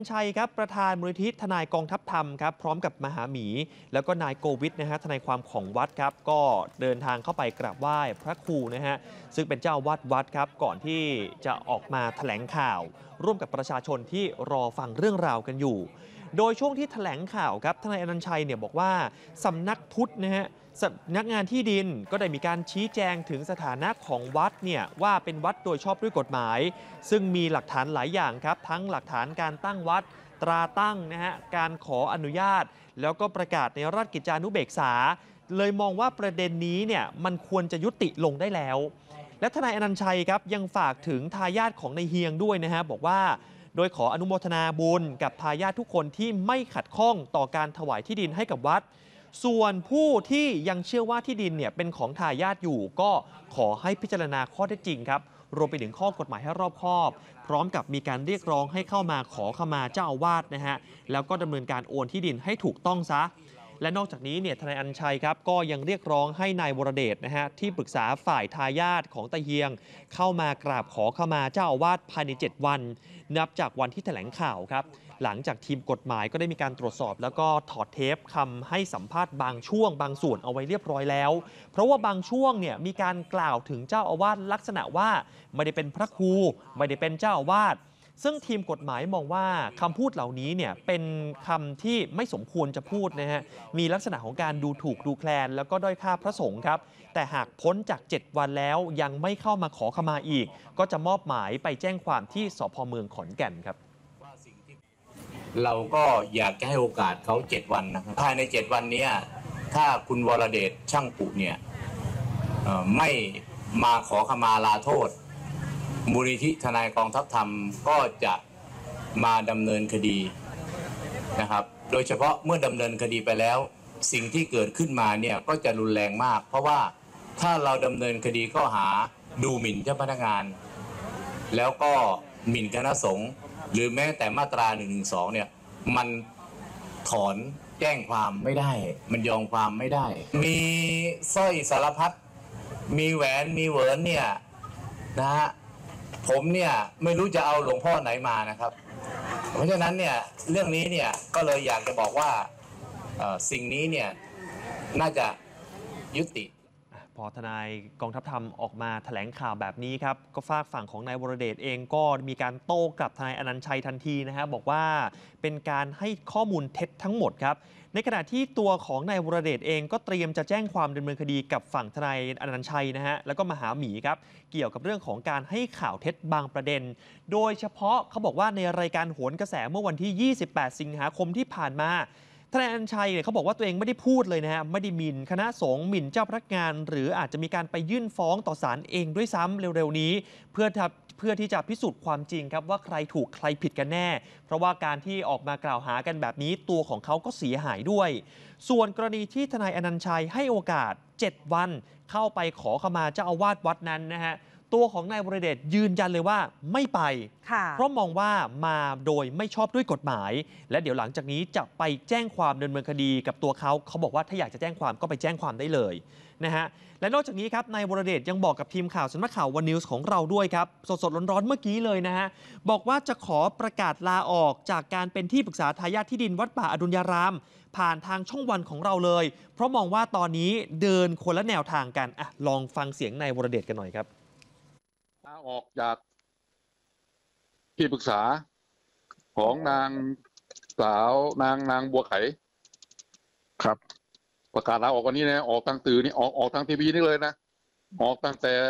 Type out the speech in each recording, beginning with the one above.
ชัยครับประธานมูลนิธิทนายกองทัพธรรมครับพร้อมกับมหาหมีแล้วก็นายโกวิทนะฮะทนายความของวัดครับก็เดินทางเข้าไปกราบไหว้พระครูนะฮะซึ่งเป็นเจ้าอาวาสวัดครับก่อนที่จะออกมาแถลงข่าวร่วมกับประชาชนที่รอฟังเรื่องราวกันอยู่โดยช่วงที่แถลงข่าวครับทนายอนันต์ชัยเนี่ยบอกว่าสำนักพุทธนะฮะสำนักงานที่ดินก็ได้มีการชี้แจงถึงสถานะของวัดเนี่ยว่าเป็นวัดโดยชอบด้วยกฎหมายซึ่งมีหลักฐานหลายอย่างครับทั้งหลักฐานการตั้งวัดตราตั้งนะฮะการขออนุญาตแล้วก็ประกาศในราชกิจจานุเบกษาเลยมองว่าประเด็นนี้เนี่ยมันควรจะยุติลงได้แล้วและทนายอนันต์ชัยครับยังฝากถึงทายาทของนายเฮียงด้วยนะฮะบอกว่าโดยขออนุโมทนาบุญกับทายาททุกคนที่ไม่ขัดข้องต่อการถวายที่ดินให้กับวัดส่วนผู้ที่ยังเชื่อว่าที่ดินเนี่ยเป็นของทายาทอยู่ก็ขอให้พิจารณาข้อเท็จจริงครับรวมไปถึงข้อกฎหมายให้รอบคอบพร้อมกับมีการเรียกร้องให้เข้ามาขอขมาเจ้าอาวาสนะฮะแล้วก็ดำเนินการโอนที่ดินให้ถูกต้องซะและนอกจากนี้เนี่ยทนายอนันต์ชัยครับก็ยังเรียกร้องให้นายวรเดชนะฮะที่ปรึกษาฝ่ายทายาทของตะเฮียงเข้ามากราบขอขมาเจ้าอาวาสภายใน7วันนับจากวันที่แถลงข่าวครับหลังจากทีมกฎหมายก็ได้มีการตรวจสอบแล้วก็ถอดเทปคำให้สัมภาษณ์บางช่วงบางส่วนเอาไว้เรียบร้อยแล้วเพราะว่าบางช่วงเนี่ยมีการกล่าวถึงเจ้าอาวาสลักษณะว่าไม่ได้เป็นพระครูไม่ได้เป็นเจ้าอาวาสซึ่งทีมกฎหมายมองว่าคำพูดเหล่านี้เนี่ยเป็นคำที่ไม่สมควรจะพูดนะฮะมีลักษณะของการดูถูกดูแคลนแล้วก็ด้อยค่าพระสงฆ์ครับแต่หากพ้นจาก7วันแล้วยังไม่เข้ามาขอขมาอีกก็จะมอบหมายไปแจ้งความที่สพเมืองขอนแก่นครับเราก็อยากจะให้โอกาสเขา7วันนะครับภายใน7วันนี้ถ้าคุณวรเดชช่างปุเนี่ยไม่มาขอขมาลาโทษมูลนิธิทนายกองทัพธรรมก็จะมาดำเนินคดีนะครับโดยเฉพาะเมื่อดำเนินคดีไปแล้วสิ่งที่เกิดขึ้นมาเนี่ยก็จะรุนแรงมากเพราะว่าถ้าเราดำเนินคดีข้อหาดูหมิ่นเจ้าพนักงานแล้วก็หมิ่นคณะสงฆ์หรือแม้แต่มาตรา112เนี่ยมันถอนแจ้งความไม่ได้มันยอมความไม่ได้มีสร้อยสารพัดมีแหวนมีเหวินเนี่ยนะฮะผมเนี่ยไม่รู้จะเอาหลวงพ่อไหนมานะครับเพราะฉะนั้นเนี่ยเรื่องนี้เนี่ยก็เลยอยากจะบอกว่าสิ่งนี้เนี่ยน่าจะยุติพอทนายกองทัพธรรมออกมาแถลงข่าวแบบนี้ครับก็ฝากฝั่งของนายวรเดชเองก็มีการโต้กลับทนายอนันต์ชัยทันทีนะฮะบอกว่าเป็นการให้ข้อมูลเท็จทั้งหมดครับในขณะที่ตัวของนายวรเดชเองก็เตรียมจะแจ้งความดำเนินคดีกับฝั่งทนายอนันต์ชัยนะฮะแล้วก็มหาหมีครับเกี่ยวกับเรื่องของการให้ข่าวเท็จบางประเด็นโดยเฉพาะเขาบอกว่าในรายการโหนกระแสเมื่อวันที่ 28 สิงหาคมที่ผ่านมาทนายอนันต์ชัยเนี่ยเขาบอกว่าตัวเองไม่ได้พูดเลยนะฮะไม่ได้หมิ่นคณะสงฆ์หมิ่นเจ้าพนักงานหรืออาจจะมีการไปยื่นฟ้องต่อศาลเองด้วยซ้ำเร็วๆนี้เพื่อที่จะพิสูจน์ความจริงครับว่าใครถูกใครผิดกันแน่เพราะว่าการที่ออกมากล่าวหากันแบบนี้ตัวของเขาก็เสียหายด้วยส่วนกรณีที่ทนายอนันต์ชัยให้โอกาส7วันเข้าไปขอขมาเจ้าอาวาสวัดนั้นนะฮะตัวของนายวรเดชยืนยันเลยว่าไม่ไปเพราะมองว่ามาโดยไม่ชอบด้วยกฎหมายและเดี๋ยวหลังจากนี้จะไปแจ้งความดำเนินคดีกับตัวเขาบอกว่าถ้าอยากจะแจ้งความก็ไปแจ้งความได้เลยนะฮะและนอกจากนี้ครับนายวรเดชยังบอกกับทีมข่าวสำนักข่าววันนิวส์ของเราด้วยครับสดๆร้อนๆเมื่อกี้เลยนะฮะบอกว่าจะขอประกาศลาออกจากการเป็นที่ปรึกษาทายาทที่ดินวัดป่าอดุลยารามผ่านทางช่องวันของเราเลยเพราะมองว่าตอนนี้เดินคนละแนวทางกันลองฟังเสียงนายวรเดชกันหน่อยครับลาออกจากที่ปรึกษาของนางสาวนางบัวไขครับประกาศลาออกวันนี้นะออกทางสื่อนี่ออกทางทีวีนี่เลยนะออกตั้งแต่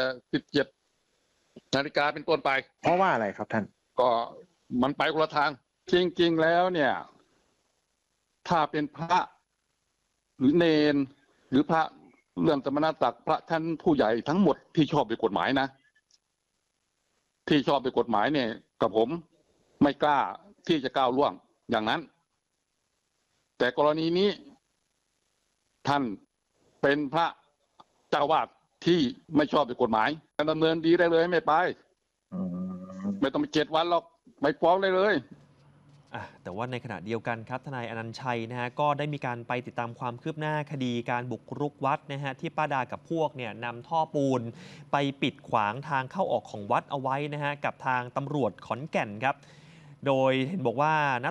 17 นาฬิกาเป็นต้นไปเพราะว่าอะไรครับท่านก็มันไปคนละทางจริงๆแล้วเนี่ยถ้าเป็นพระหรือเนนหรือพระเรื่องสมณศักดิ์พระท่านผู้ใหญ่ทั้งหมดที่ชอบด้วยกฎหมายนะที่ชอบด้วยกฎหมายเนี่ยกับผมไม่กล้าที่จะก้าวล่วงอย่างนั้นแต่กรณีนี้ท่านเป็นพระเจ้าวาดที่ไม่ชอบด้วยกฎหมายดำเนินดีได้เลยไม่ไปไม่ต้องไป7 วันหรอกไปฟ้องได้เลยแต่ว่าในขณะเดียวกันครับทนายอนันต์ชัยนะฮะก็ได้มีการไปติดตามความคืบหน้าคดีการบุกรุกวัดนะฮะที่ป้าดากับพวกเนี่ยนำท่อปูนไปปิดขวางทางเข้าออกของวัดเอาไว้นะฮะกับทางตำรวจขอนแก่นครับโดยเห็นบอกว่าณ